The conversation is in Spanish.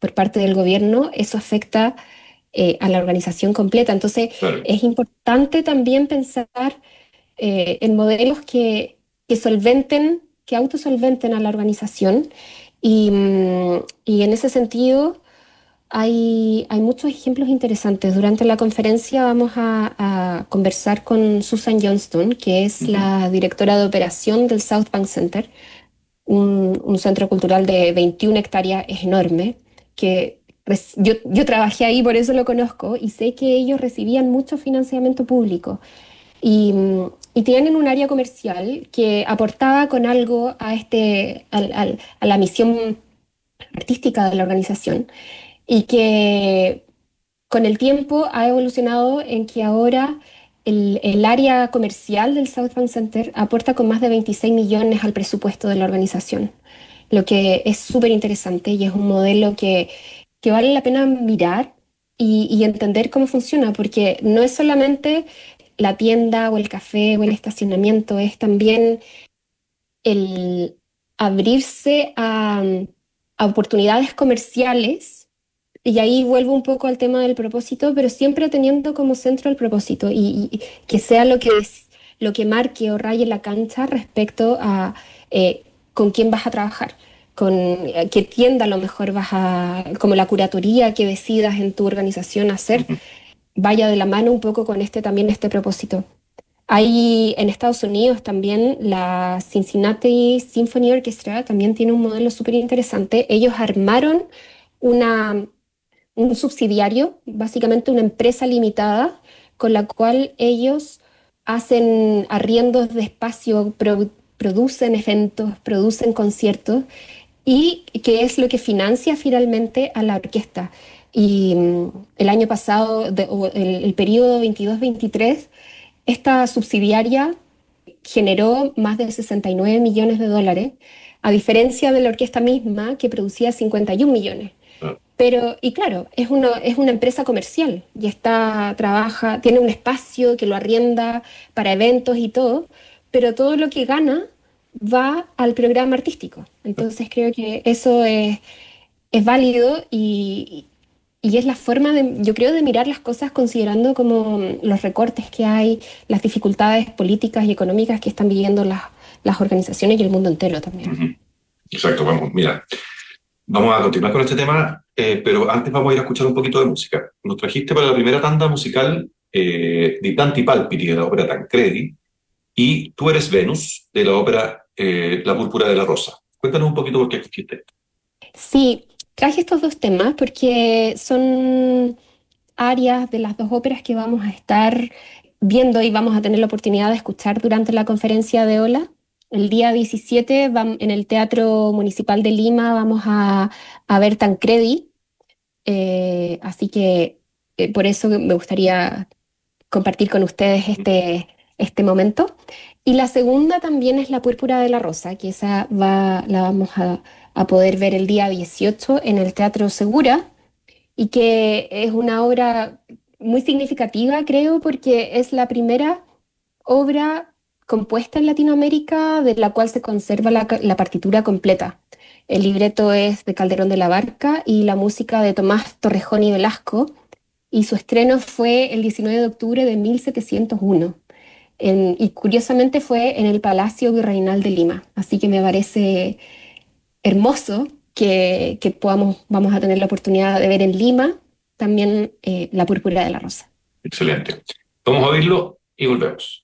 por parte del gobierno, eso afecta a la organización completa. Entonces, Claro. es importante también pensar en modelos que solventen, que autosolventen a la organización. Y en ese sentido, hay muchos ejemplos interesantes. Durante la conferencia vamos a conversar con Susan Johnston, que es Ujú. la directora de operación del South Bank Center, un centro cultural de 21 hectáreas, es enorme, que yo trabajé ahí, por eso lo conozco, y sé que ellos recibían mucho financiamiento público. Y tienen un área comercial que aportaba con algo a la misión artística de la organización y que con el tiempo ha evolucionado en que ahora el área comercial del South Bank Center aporta con más de 26 millones al presupuesto de la organización, lo que es súper interesante y es un modelo que vale la pena mirar y entender cómo funciona, porque no es solamente la tienda o el café o el estacionamiento, es también el abrirse a oportunidades comerciales. Y ahí vuelvo un poco al tema del propósito, pero siempre teniendo como centro el propósito y que sea lo que lo que marque o raye la cancha respecto a con quién vas a trabajar, con qué tienda a lo mejor como la curatoría que decidas en tu organización hacer, Ujú. vaya de la mano un poco con este propósito. Hay en Estados Unidos también la Cincinnati Symphony Orchestra, también tiene un modelo súper interesante. Ellos armaron una un subsidiario, básicamente una empresa limitada con la cual ellos hacen arriendos de espacio, producen eventos, producen conciertos y que es lo que financia finalmente a la orquesta. Y el año pasado, o el periodo 22-23, esta subsidiaria generó más de 69 millones de dólares, a diferencia de la orquesta misma que producía 51 millones. Claro. Pero, y claro, es una empresa comercial y trabaja, tiene un espacio que lo arrienda para eventos y todo, pero todo lo que gana va al programa artístico. Entonces creo que eso es válido y es la forma de, yo creo, de mirar las cosas considerando como los recortes que hay, las dificultades políticas y económicas que están viviendo las organizaciones y el mundo entero también. Ujú. Exacto, vamos, mira, vamos a continuar con este tema, pero antes vamos a ir a escuchar un poquito de música. Nos trajiste para la primera tanda musical Di Tanti Palpiti de la ópera Tancredi y Tú eres Venus de la ópera La Púrpura de la Rosa. Cuéntanos un poquito por qué escogiste esto. Sí, traje estos dos temas porque son áreas de las dos óperas que vamos a estar viendo y vamos a tener la oportunidad de escuchar durante la conferencia de Ola. El día 17 en el Teatro Municipal de Lima vamos a ver Tancredi, así que por eso me gustaría compartir con ustedes este momento. Y la segunda también es La Púrpura de la Rosa, que la vamos a poder ver el día 18 en el Teatro Segura y que es una obra muy significativa, creo, porque es la primera obra compuesta en Latinoamérica de la cual se conserva la partitura completa. El libreto es de Calderón de la Barca y la música de Tomás Torrejón y Velasco, y su estreno fue el 19 de octubre de 1701. Y curiosamente fue en el Palacio Virreinal de Lima. Así que me parece hermoso que vamos a tener la oportunidad de ver en Lima también La Púrpura de la Rosa. Excelente. Vamos a oírlo y volvemos.